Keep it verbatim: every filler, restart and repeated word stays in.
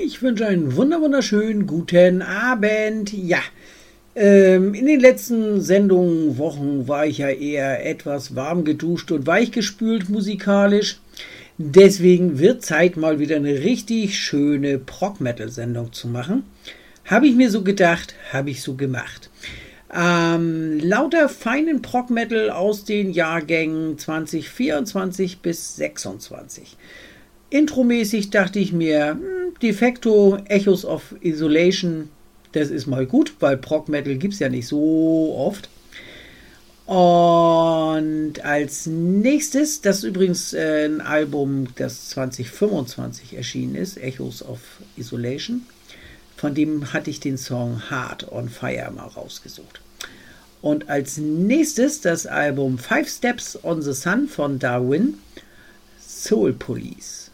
Ich wünsche einen wunder wunderschönen guten Abend. Ja, ähm, in den letzten Sendungen, Wochen war ich ja eher etwas warm geduscht und weichgespült musikalisch. Deswegen wird Zeit, mal wieder eine richtig schöne Prog-Metal-Sendung zu machen. Habe ich mir so gedacht, habe ich so gemacht. Ähm, lauter feinen Prog-Metal aus den Jahrgängen zwanzig vierundzwanzig bis sechsundzwanzig. Intromäßig dachte ich mir, hm, Defecto, Echoes of Isolation, das ist mal gut, weil Prog-Metal gibt es ja nicht so oft. Und als nächstes, das ist übrigens äh, ein Album, das zwanzig fünfundzwanzig erschienen ist, Echoes of Isolation. Von dem hatte ich den Song Heart on Fire mal rausgesucht. Und als nächstes das Album Five Steps on the Sun von Darwin, Soul Police.